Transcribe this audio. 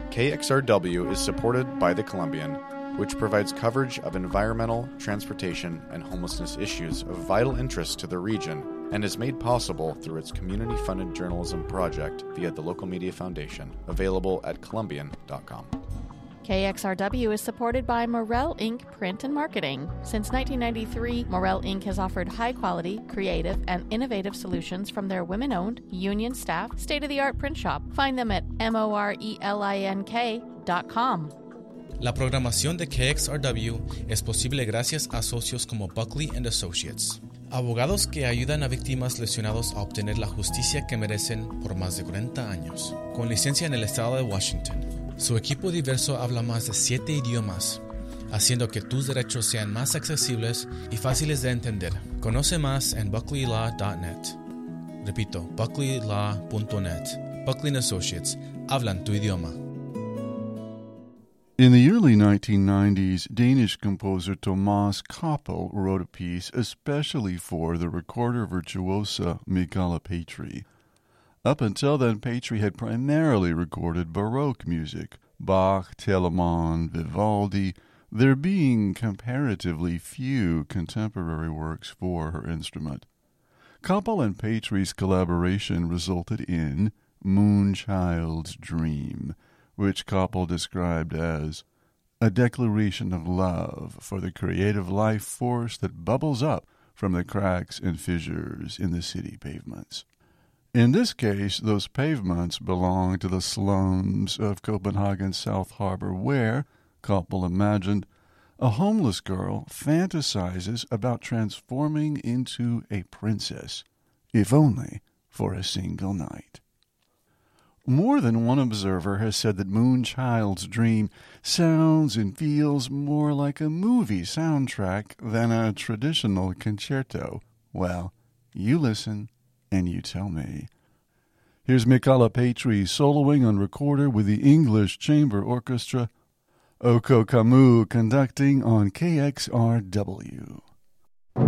KXRW is supported by the Columbian, which provides coverage of environmental, transportation, and homelessness issues of vital interest to the region and is made possible through its community-funded journalism project via the Local Media Foundation, available at Columbian.com. KXRW is supported by Morel Inc. Print and Marketing. Since 1993, Morel Inc. has offered high-quality, creative, and innovative solutions from their women-owned, union-staffed, state-of-the-art print shop. Find them at morelink.com. La programación de KXRW es posible gracias a socios como Buckley & Associates, abogados que ayudan a víctimas lesionados a obtener la justicia que merecen por más de 40 años, con licencia en el estado de Washington. Su equipo diverso habla más de 7 idiomas, haciendo que tus derechos sean más accesibles y fáciles de entender. Conoce más en buckleylaw.net. Repito, buckleylaw.net. Buckley & Associates. Hablan tu idioma. In the early 1990s, Danish composer Thomas Koppel wrote a piece especially for the recorder virtuosa Michala Petri. Up until then, Petri had primarily recorded Baroque music, Bach, Telemann, Vivaldi, there being comparatively few contemporary works for her instrument. Koppel and Petri's collaboration resulted in Moonchild's Dream, which Koppel described as a declaration of love for the creative life force that bubbles up from the cracks and fissures in the city pavements. In this case, those pavements belong to the slums of Copenhagen's South Harbor where, Koppel imagined, a homeless girl fantasizes about transforming into a princess, if only for a single night. More than one observer has said that Moonchild's Dream sounds and feels more like a movie soundtrack than a traditional concerto. Well, you listen and you tell me. Here's Michala Petri soloing on recorder with the English Chamber Orchestra, Oko Kamu conducting on KXRW.